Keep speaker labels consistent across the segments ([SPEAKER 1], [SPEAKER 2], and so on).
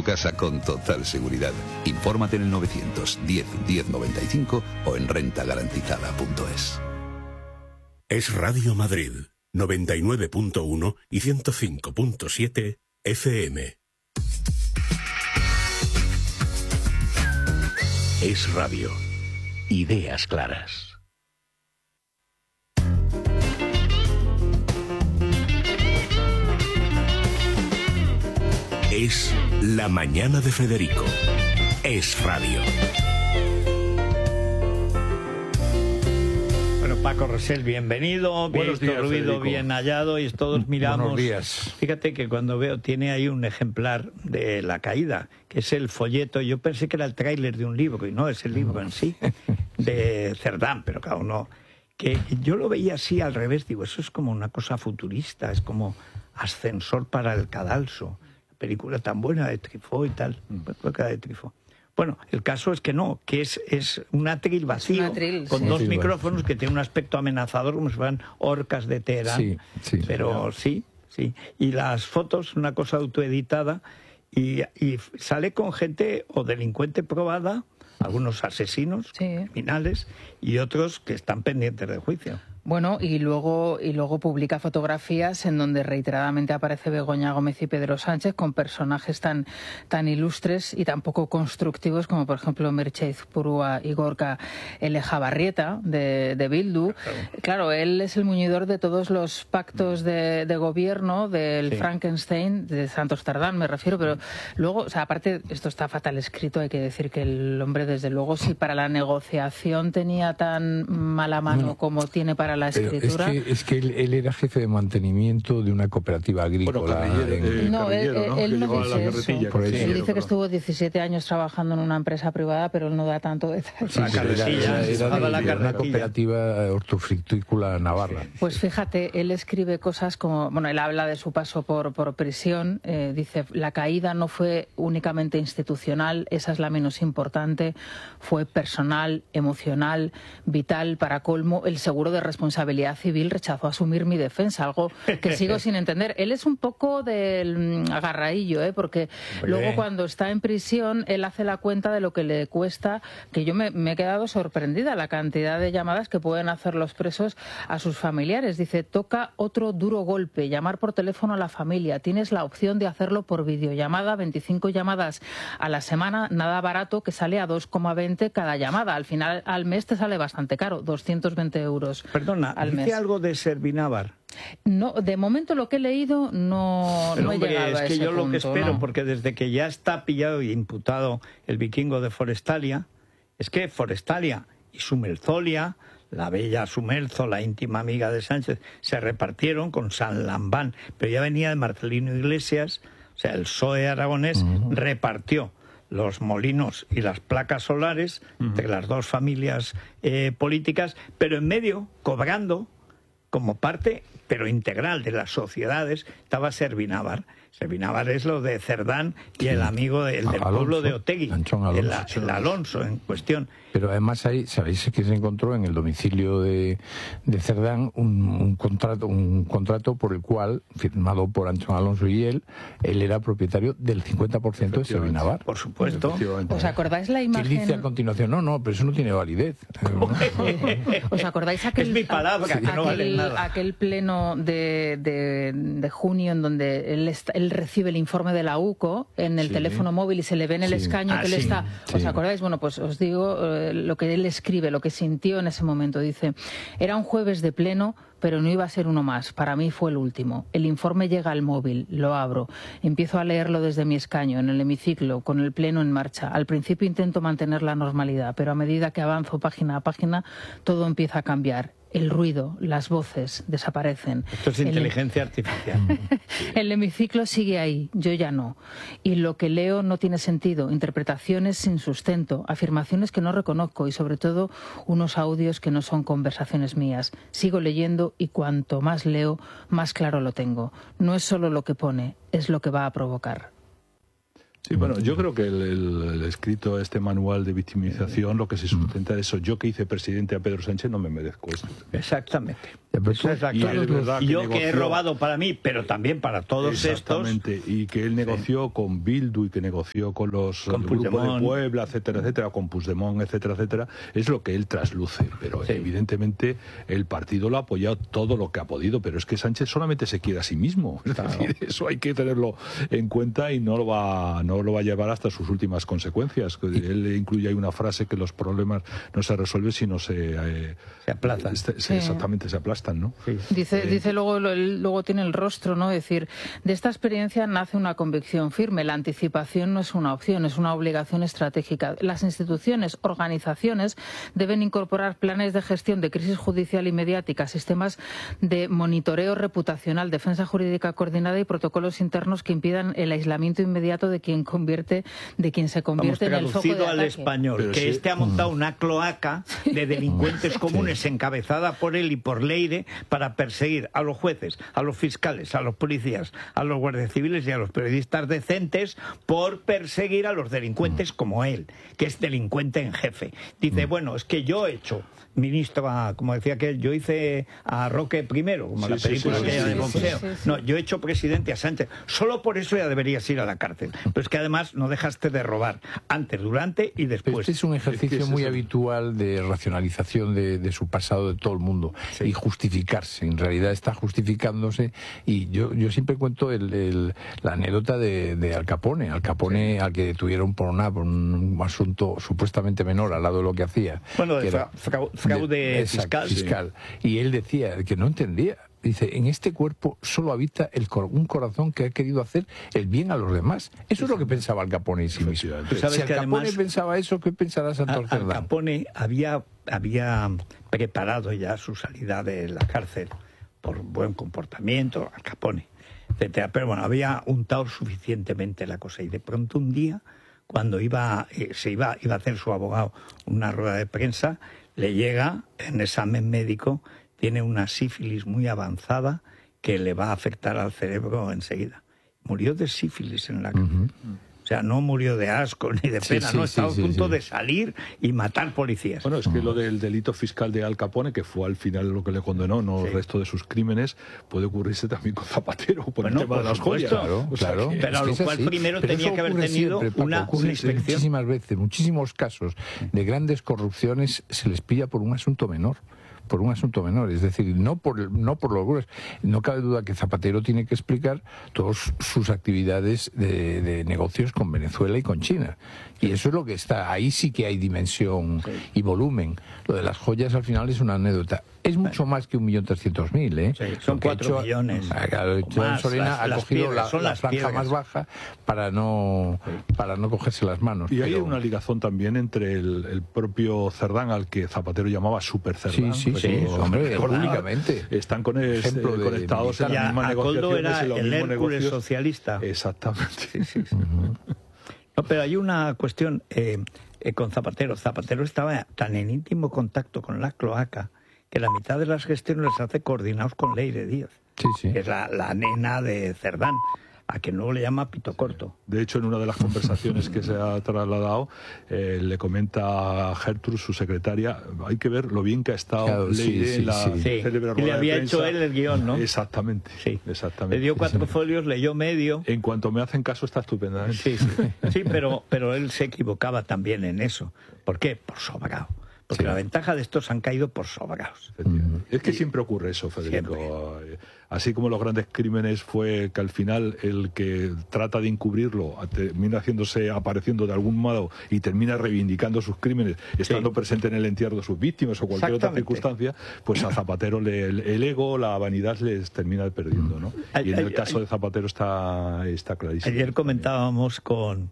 [SPEAKER 1] tu casa con total seguridad. Infórmate en el 910 1095 o en rentagarantizada.es.
[SPEAKER 2] Es Radio Madrid, 99.1 y 105.7 FM. Es Radio. Ideas claras. Es La Mañana de Federico. Es Radio.
[SPEAKER 3] Bueno, Paco Rosell, bienvenido.
[SPEAKER 4] Buenos días,
[SPEAKER 3] ruido
[SPEAKER 4] Federico.
[SPEAKER 3] bien hallado y todos miramos.
[SPEAKER 4] Buenos días.
[SPEAKER 3] Fíjate que cuando veo, tiene ahí un ejemplar de La Caída, que es el folleto. Yo pensé que era el tráiler de un libro, y no es el libro en sí, de Cerdán, pero claro, no. Que yo lo veía así al revés, digo, eso es como una cosa futurista, es como Ascensor para el Cadalso. Película tan buena de Truffaut y tal, creo que era de Truffaut. Bueno, el caso es que no, que es un atril vacío, con dos micrófonos que tiene un aspecto amenazador, como si fueran orcas de Teherán.
[SPEAKER 4] Sí,
[SPEAKER 3] pero sí. Y las fotos, una cosa autoeditada, y sale con gente o delincuente probada, algunos asesinos, criminales, y otros que están pendientes de juicio.
[SPEAKER 5] Bueno, y luego publica fotografías en donde reiteradamente aparece Begoña Gómez y Pedro Sánchez con personajes tan ilustres y tan poco constructivos como, por ejemplo, Merche Purúa y Gorka Elejabarrieta de Bildu. Claro, él es el muñidor de todos los pactos de gobierno del Frankenstein, de Santos Cerdán me refiero, pero luego, o sea, aparte, esto está fatal escrito, hay que decir que el hombre, desde luego, si para la negociación tenía tan mala mano como tiene para la escritura.
[SPEAKER 4] Es que él era jefe de mantenimiento de una cooperativa agrícola.
[SPEAKER 5] Él no dice eso. Él dice que
[SPEAKER 4] pero...
[SPEAKER 5] estuvo 17 años trabajando en una empresa privada, pero él no da tanto detalle.
[SPEAKER 4] Era una cooperativa hortofrutícola navarra.
[SPEAKER 5] Pues fíjate, él escribe cosas como, bueno, él habla de su paso por prisión, dice, la caída no fue únicamente institucional, esa es la menos importante, fue personal, emocional, vital, para colmo, el seguro de responsabilidad civil rechazó asumir mi defensa, algo que sigo sin entender. Él es un poco del agarraillo, porque luego cuando está en prisión, él hace la cuenta de lo que le cuesta, que yo me he quedado sorprendida, la cantidad de llamadas que pueden hacer los presos a sus familiares. Dice, toca otro duro golpe, llamar por teléfono a la familia, tienes la opción de hacerlo por videollamada, 25 llamadas a la semana, nada barato, que sale a 2,20 cada llamada. Al final, al mes te sale bastante caro, 220 euros.
[SPEAKER 3] Perdona,
[SPEAKER 5] al mes.
[SPEAKER 3] ¿dice algo de Servinávar?
[SPEAKER 5] No, de momento lo que he leído no he llegado a ese
[SPEAKER 3] que yo
[SPEAKER 5] punto,
[SPEAKER 3] lo que espero,
[SPEAKER 5] no.
[SPEAKER 3] porque desde que ya está pillado y imputado el vikingo de Forestalia, es que Forestalia y Sumerzolia, la bella Sumerzo, la íntima amiga de Sánchez, se repartieron con San Lambán, pero ya venía de Marcelino Iglesias, o sea, el PSOE aragonés repartió los molinos y las placas solares entre las dos familias políticas, pero en medio, cobrando como parte, pero integral, de las sociedades, estaba Servinávar. Servinávar es lo de Cerdán y el amigo del pueblo de Otegui, el Alonso en cuestión.
[SPEAKER 4] Pero además ahí, ¿sabéis que se encontró en el domicilio de Cerdán un contrato por el cual, firmado por Anchón Alonso y él era propietario del 50% de Servinávar?
[SPEAKER 3] Por supuesto.
[SPEAKER 5] ¿Os acordáis la imagen?
[SPEAKER 4] ¿Qué dice a continuación? No, pero eso no tiene validez.
[SPEAKER 5] ¿Os acordáis
[SPEAKER 3] es mi palabra, que no vale nada.
[SPEAKER 5] Aquel pleno de junio en donde él recibe el informe de la UCO en el teléfono móvil y se le ve en el escaño que él está... ¿Os acordáis? Bueno, pues os digo lo que él escribe, lo que sintió en ese momento. Dice, era un jueves de pleno, pero no iba a ser uno más. Para mí fue el último. El informe llega al móvil, lo abro, empiezo a leerlo desde mi escaño, en el hemiciclo, con el pleno en marcha. Al principio intento mantener la normalidad, pero a medida que avanzo página a página, todo empieza a cambiar. El ruido, las voces desaparecen.
[SPEAKER 3] Esto es inteligencia artificial.
[SPEAKER 5] El hemiciclo sigue ahí, yo ya no. Y lo que leo no tiene sentido. Interpretaciones sin sustento, afirmaciones que no reconozco y sobre todo unos audios que no son conversaciones mías. Sigo leyendo y cuanto más leo, más claro lo tengo. No es solo lo que pone, es lo que va a provocar.
[SPEAKER 6] Sí, bueno, yo creo que el escrito, este manual de victimización, lo que se sustenta es eso. Yo que hice presidente a Pedro Sánchez no me merezco esto.
[SPEAKER 3] Exactamente.
[SPEAKER 6] Y
[SPEAKER 3] yo que he robado para mí, pero también para todos estos.
[SPEAKER 6] Exactamente, y que él negoció con Bildu y que negoció con el Grupo de Puebla, etcétera, etcétera, con Puigdemont, etcétera, etcétera, es lo que él trasluce. Pero evidentemente el partido lo ha apoyado todo lo que ha podido, pero es que Sánchez solamente se quiere a sí mismo. Es decir, eso hay que tenerlo en cuenta y no lo va a llevar hasta sus últimas consecuencias. Él incluye ahí una frase que los problemas no se resuelven sino se aplazan. Exactamente, se aplastan. ¿No?
[SPEAKER 5] Sí. Dice luego tiene el rostro, ¿no? Es decir, de esta experiencia nace una convicción firme. La anticipación no es una opción, es una obligación estratégica. Las instituciones, organizaciones deben incorporar planes de gestión de crisis judicial y mediática, sistemas de monitoreo reputacional, defensa jurídica coordinada y protocolos internos que impidan el aislamiento inmediato de quien se convierte en el foco de ataque.
[SPEAKER 3] Al español, pero que este ha montado una cloaca de delincuentes comunes encabezada por él y por Leire para perseguir a los jueces, a los fiscales, a los policías, a los guardias civiles y a los periodistas decentes por perseguir a los delincuentes como él, que es delincuente en jefe. Dice, bueno, es que yo he hecho ministro, como decía que yo hice a Roque primero, como la película aquella de boxeo. No, yo he hecho presidente a Sánchez. Solo por eso ya deberías ir a la cárcel. Pero es que además no dejaste de robar antes, durante y después.
[SPEAKER 4] Pero este es un ejercicio muy habitual de racionalización de su pasado de todo el mundo y justificarse. En realidad está justificándose y yo siempre cuento la anécdota de Al Capone. Al Capone, al que detuvieron por un asunto supuestamente menor al lado de lo que hacía.
[SPEAKER 3] Bueno, fraude fiscal.
[SPEAKER 4] Y él decía que no entendía. Dice, en este cuerpo solo habita un corazón que ha querido hacer el bien a los demás. Eso es lo que pensaba Al Capone en sí mismo. Si Al Capone pensaba eso, ¿qué pensará Santos Cerdán?
[SPEAKER 3] Al Capone había preparado ya su salida de la cárcel por buen comportamiento, Al Capone, etcétera. Pero bueno, había untado suficientemente la cosa y de pronto un día, cuando iba a hacer su abogado una rueda de prensa, le llega en examen médico, tiene una sífilis muy avanzada que le va a afectar al cerebro enseguida. Murió de sífilis en la cárcel. O sea, no murió de asco ni de pena, estaba a punto de salir y matar policías.
[SPEAKER 6] Bueno, es que lo del delito fiscal de Al Capone, que fue al final lo que le condenó, no el resto de sus crímenes, puede ocurrirse también con Zapatero, por el tema de las joyas.
[SPEAKER 4] Claro.
[SPEAKER 3] Pero a lo cual primero tenía que haber tenido una inspección.
[SPEAKER 4] Muchísimas veces, muchísimos casos de grandes corrupciones se les pilla por un asunto menor. Es decir, no por los gruesos. No cabe duda que Zapatero tiene que explicar todas sus actividades de negocios con Venezuela y con China. Y eso es lo que está. Ahí sí que hay dimensión y volumen. Lo de las joyas al final es una anécdota. Es mucho más que 1.300.000, ¿eh?
[SPEAKER 3] Sí, son 4 millones.
[SPEAKER 4] Solena ha cogido la franja más baja para no cogerse las manos.
[SPEAKER 6] Y hay una ligazón también entre el propio Cerdán, al que Zapatero llamaba Super Cerdán.
[SPEAKER 4] Sí, hombre, públicamente.
[SPEAKER 6] Están conectados en la misma negociación.
[SPEAKER 3] Era el Hércules socialista.
[SPEAKER 6] Exactamente.
[SPEAKER 3] No, pero hay una cuestión con Zapatero. Zapatero estaba tan en íntimo contacto con la cloaca que la mitad de las gestiones las hace coordinados con Leire Díaz, que es la nena de Cerdán, a quien luego le llama Pito Corto.
[SPEAKER 6] De hecho, en una de las conversaciones que se ha trasladado, le comenta a Gertrudis, su secretaria, hay que ver lo bien que ha estado Leire en la célebre rueda de prensa.
[SPEAKER 3] Y le había hecho él el guión, ¿no?
[SPEAKER 6] Exactamente.
[SPEAKER 3] Le dio 4 folios, leyó medio.
[SPEAKER 6] En cuanto me hacen caso, está estupendamente.
[SPEAKER 3] Sí, pero él se equivocaba también en eso. ¿Por qué? Por sobrado. Porque la ventaja de estos han caído por sobrados.
[SPEAKER 6] Es que siempre ocurre eso, Federico. Así como los grandes crímenes fue que al final el que trata de encubrirlo termina apareciendo de algún modo y termina reivindicando sus crímenes, estando presente en el entierro de sus víctimas o cualquier otra circunstancia, pues a Zapatero el ego, la vanidad les termina perdiendo, ¿no? Y en el caso de Zapatero está clarísimo.
[SPEAKER 3] Ayer comentábamos con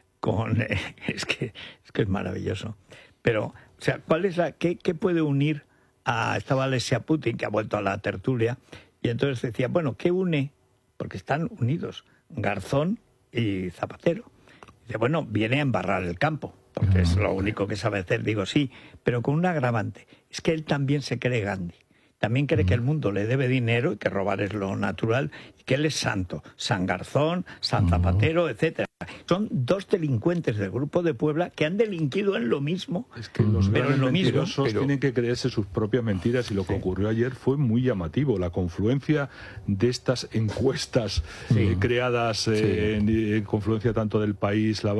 [SPEAKER 3] es que es maravilloso. Pero, o sea, ¿cuál es qué puede unir estaba Alessia Putin, que ha vuelto a la tertulia, y entonces decía, bueno, ¿qué une? Porque están unidos, Garzón y Zapatero. Dice, bueno, viene a embarrar el campo, porque es lo único que sabe hacer. Digo, sí, pero con un agravante. Es que él también se cree Gandhi. También cree que el mundo le debe dinero y que robar es lo natural, y que él es santo. San Garzón, San Zapatero, etcétera. Son dos delincuentes del Grupo de Puebla que han delinquido en lo mismo.
[SPEAKER 6] Es que los grandes mentirosos
[SPEAKER 3] pero
[SPEAKER 6] tienen que creerse sus propias mentiras, y lo que ocurrió ayer fue muy llamativo. La confluencia de estas encuestas creadas en confluencia tanto del País,